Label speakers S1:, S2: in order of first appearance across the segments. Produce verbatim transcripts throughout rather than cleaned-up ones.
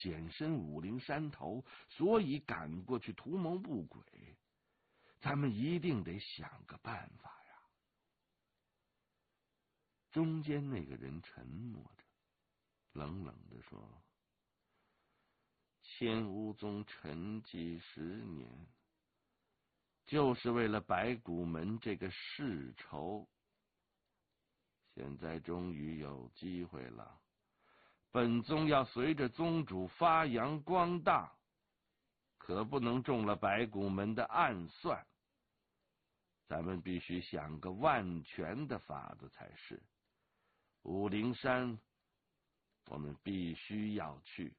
S1: 检身武陵山头，所以赶过去图谋不轨。咱们一定得想个办法呀。中间那个人沉默着，冷冷地说：“千乌宗沉寂十年，就是为了白骨门这个世仇。现在终于有机会了，本宗要随着宗主发扬光大，可不能中了白骨门的暗算。咱们必须想个万全的法子才是。武陵山，我们必须要去。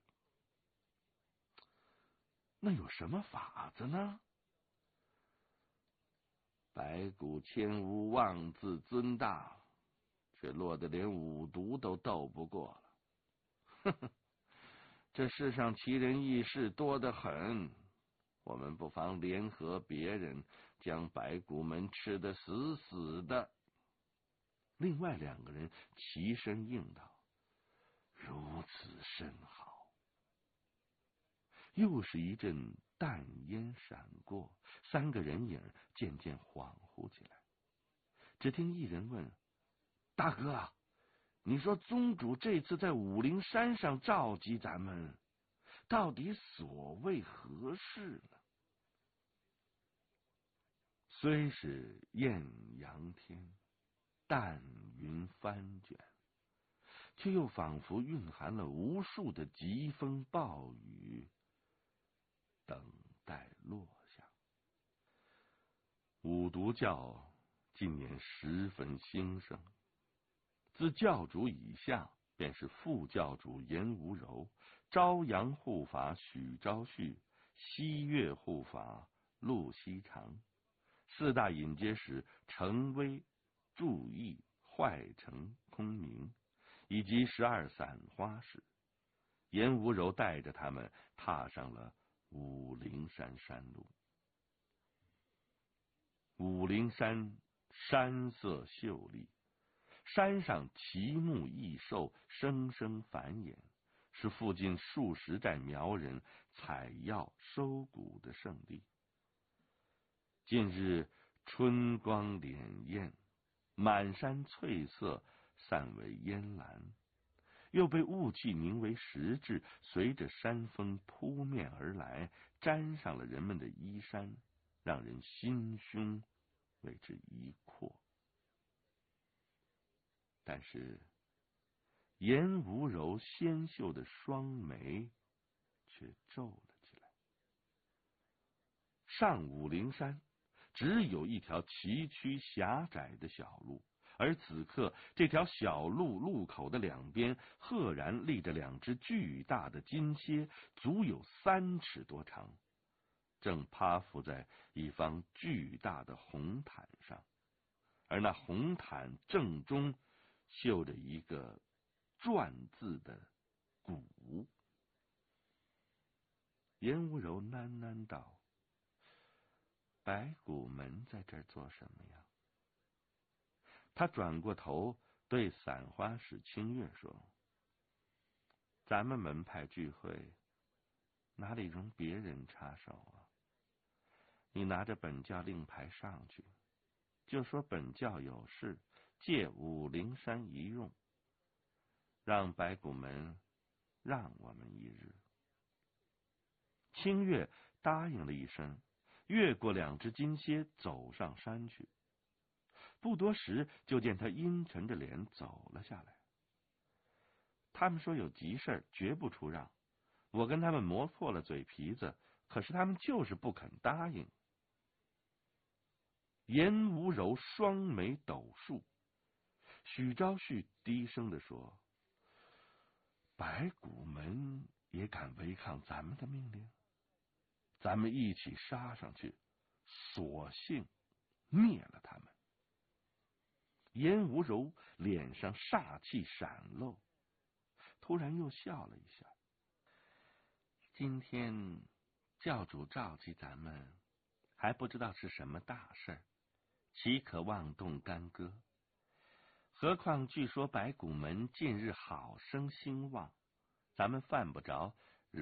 S1: 那有什么法子呢？”白骨千乌妄自尊大，却落得连五毒都斗不过了。呵呵，这世上奇人异事多得很，我们不妨联合别人，将白骨门吃得死死的。另外两个人齐声应道：“如此甚好。”又是一阵淡烟闪过，三个人影渐渐恍惚起来。只听一人问：“大哥，你说宗主这次在武陵山上召集咱们，到底所谓何事呢？”虽是艳阳天，淡云翻卷，却又仿佛蕴含了无数的疾风暴雨，等待落下。五毒教近年十分兴盛，自教主以下，便是副教主严无柔、朝阳护法许昭绪、西岳护法陆锡长，四大引接使程威、祝义、坏成、空明，以及十二散花使。严无柔带着他们踏上了武陵山山路。武陵山山色秀丽，山上奇木异兽生生繁衍，是附近数十寨苗人采药收谷的圣地。近日春光潋滟，满山翠色散为烟岚，又被雾气凝为实质，随着山风扑面而来，沾上了人们的衣衫，让人心胸为之一阔。但是严无柔纤秀的双眉却皱了起来。上武陵山只有一条崎岖狭窄的小路，而此刻这条小路路口的两边赫然立着两只巨大的金蝎，足有三尺多长，正趴伏在一方巨大的红毯上，而那红毯正中绣着一个篆字的鼓。严无柔喃喃道：“白骨门在这儿做什么呀？”他转过头对散花使清月说：“咱们门派聚会，哪里容别人插手啊？你拿着本教令牌上去，就说本教有事，借武陵山一用，让白骨门让我们一日。”清月答应了一声，越过两只金蝎走上山去。不多时，就见他阴沉着脸走了下来。他们说有急事，绝不出让。我跟他们磨破了嘴皮子，可是他们就是不肯答应。严无柔双眉抖竖，许昭绪低声地说：“白骨门也敢违抗咱们的命令？咱们一起杀上去，索性灭了他们。”严无柔脸上煞气闪露，突然又笑了一下。今天教主召集咱们，还不知道是什么大事，岂可妄动干戈？何况据说白骨门近日好生兴旺，咱们犯不着